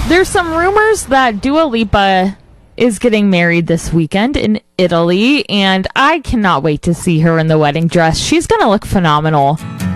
There's some rumors that Dua Lipa is getting married this weekend in Italy, and I cannot wait to see her in the wedding dress. She's going to look phenomenal.